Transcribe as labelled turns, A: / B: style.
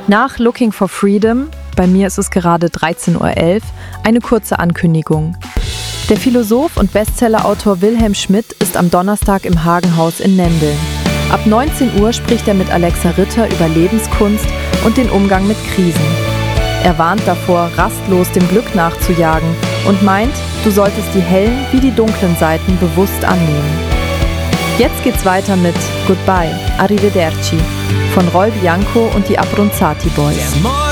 A: Nach Looking for Freedom, bei mir ist es gerade 13:11 Uhr, eine kurze Ankündigung. Der Philosoph und Bestsellerautor Wilhelm Schmidt ist am Donnerstag im Hagenhaus in Nendeln. Ab 19 Uhr spricht er mit Alexa Ritter über Lebenskunst und den Umgang mit Krisen. Er warnt davor, rastlos dem Glück nachzujagen und meint, du solltest die hellen wie die dunklen Seiten bewusst annehmen. Jetzt geht's weiter mit Goodbye, Arrivederci von Roy Bianco und die Abronzati Boys.